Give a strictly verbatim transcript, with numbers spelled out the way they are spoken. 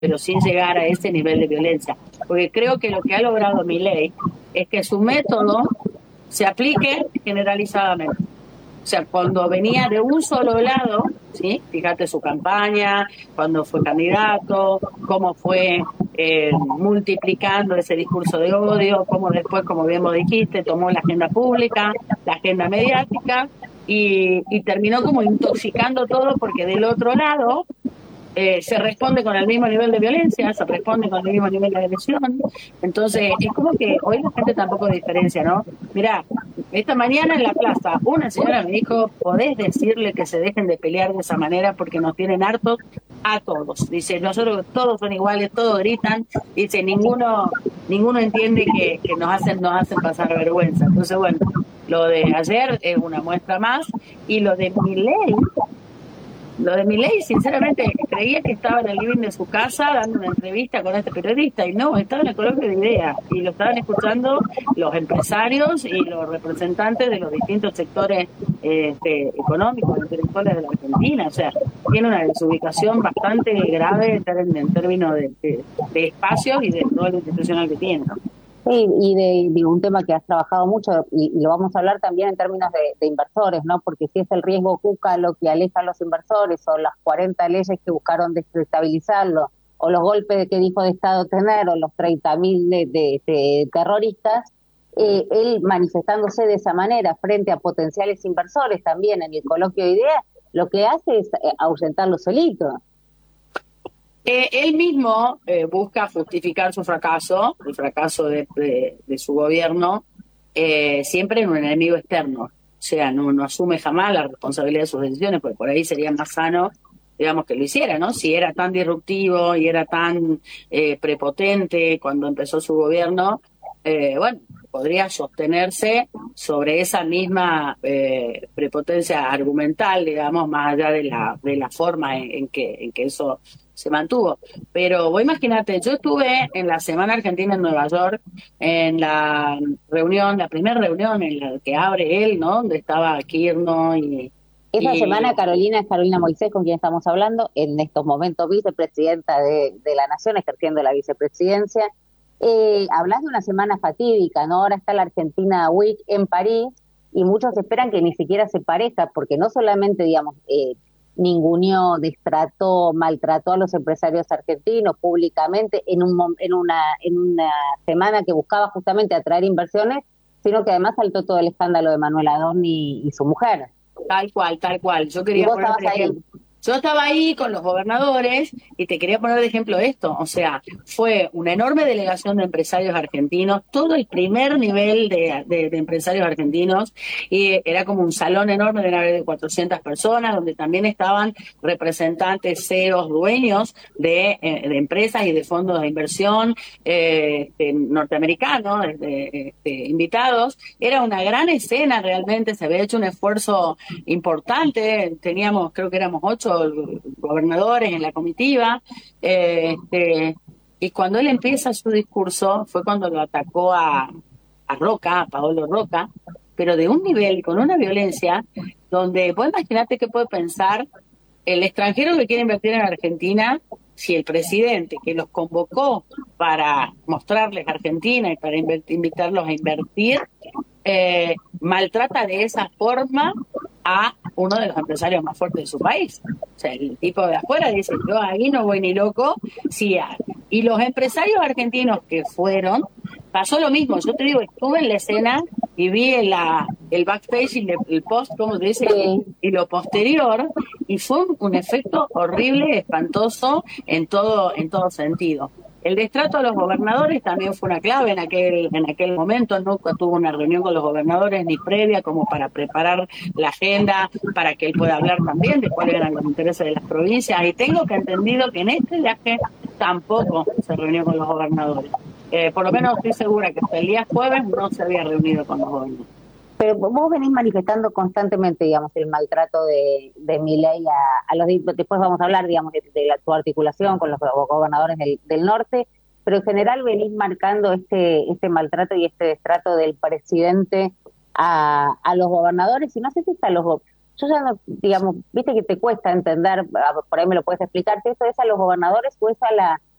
pero sin llegar a ese nivel de violencia. Porque creo que lo que ha logrado Milei es que su método se aplique generalizadamente. O sea, cuando venía de un solo lado, ¿sí? Fíjate su campaña, cuando fue candidato, cómo fue eh, multiplicando ese discurso de odio, cómo después, como bien vos dijiste, tomó la agenda pública, la agenda mediática y, y terminó como intoxicando todo porque del otro lado eh, se responde con el mismo nivel de violencia, se responde con el mismo nivel de agresión. Entonces, es como que hoy la gente tampoco diferencia, ¿no? Mirá, esta mañana en la plaza, una señora me dijo, podés decirle que se dejen de pelear de esa manera porque nos tienen hartos a todos. Dice, nosotros todos son iguales, todos gritan. Dice, ninguno ninguno entiende que, que nos hacen nos hacen pasar vergüenza. Entonces, bueno, lo de ayer es una muestra más. Y lo de Milei, lo de Milei, sinceramente, creía que estaba en el living de su casa dando una entrevista con este periodista y no, estaba en el coloquio de ideas y lo estaban escuchando los empresarios y los representantes de los distintos sectores este, económicos, intelectuales de la Argentina. O sea, tiene una desubicación bastante grave en, en términos de, de, de espacios y del rol institucional que tiene, ¿no? Sí, y de, de un tema que has trabajado mucho, y, y lo vamos a hablar también en términos de, de inversores, ¿no? Porque si es el riesgo Cuca lo que aleja a los inversores, o las cuarenta leyes que buscaron desestabilizarlo, o los golpes que dijo de Estado tener, o los treinta mil de, de, de terroristas, eh, él manifestándose de esa manera frente a potenciales inversores también en el coloquio de ideas, lo que hace es eh, ahuyentarlo solito. Eh, él mismo eh, busca justificar su fracaso, el fracaso de, de, de su gobierno, eh, siempre en un enemigo externo. O sea, no, no asume jamás la responsabilidad de sus decisiones, porque por ahí sería más sano, digamos, que lo hiciera, ¿no? Si era tan disruptivo y era tan eh, prepotente cuando empezó su gobierno, eh, bueno, podría sostenerse sobre esa misma eh, prepotencia argumental, digamos, más allá de la, de la forma en, en que, en que eso se mantuvo. Pero vos imagínate, yo estuve en la Semana Argentina en Nueva York, en la reunión, la primera reunión en la que abre él, ¿no? Donde estaba Kirno y, Esa y semana Carolina es Carolina Moisés, con quien estamos hablando, en estos momentos vicepresidenta de, de la Nación, ejerciendo la vicepresidencia. Eh, hablas de una semana fatídica, ¿no? Ahora está la Argentina Week en París y muchos esperan que ni siquiera se parezca, porque no solamente, digamos, eh, ninguneó, destrató, maltrató a los empresarios argentinos públicamente en, un, mom- en, una, en una semana que buscaba justamente atraer inversiones, sino que además saltó todo el escándalo de Manuel Adorni y su mujer. tal cual, tal cual. Yo Y quería vos poner estabas de ahí. ejemplo. Yo estaba ahí con los gobernadores y te quería poner de ejemplo esto. O sea, fue una enorme delegación de empresarios argentinos, todo el primer nivel de, de, de empresarios argentinos, y era como un salón enorme de de cuatrocientas personas, donde también estaban representantes, C E Os, dueños de, eh, de empresas y de fondos de inversión eh, de norteamericanos, de, de, de invitados. Era una gran escena realmente, se había hecho un esfuerzo importante, teníamos, creo que éramos ocho gobernadores en la comitiva, eh, este, y cuando él empieza su discurso fue cuando lo atacó a, a Roca, a Paolo Roca, pero de un nivel, con una violencia, donde vos imaginate qué puede pensar el extranjero que quiere invertir en Argentina si el presidente que los convocó para mostrarles Argentina y para invitarlos a invertir eh, maltrata de esa forma a uno de los empresarios más fuertes de su país. O sea, el tipo de afuera dice, yo ahí no voy ni loco. Sí, y los empresarios argentinos que fueron, pasó lo mismo. Yo te digo, estuve en la escena y vi la, el backstage y el post, como se dice, y, Sí. y lo posterior, y fue un, un efecto horrible, espantoso en todo, en todo sentido. El destrato a los gobernadores también fue una clave en aquel, en aquel momento. Nunca tuvo una reunión con los gobernadores ni previa como para preparar la agenda para que él pueda hablar también de cuáles eran los intereses de las provincias. Y tengo que entendido que en este viaje tampoco se reunió con los gobernadores. Eh, por lo menos estoy segura que hasta el día jueves no se había reunido con los gobernadores. Pero vos venís manifestando constantemente, digamos, el maltrato de, de Milei a, a los... Después vamos a hablar, digamos, de, de la, tu articulación con los gobernadores del, del norte, pero en general venís marcando este, este maltrato y este destrato del presidente a, a los gobernadores, y no sé si hasta los Yo ya no, digamos, viste que te cuesta entender, a- por ahí me lo puedes explicar, si eso es a los gobernadores o es a la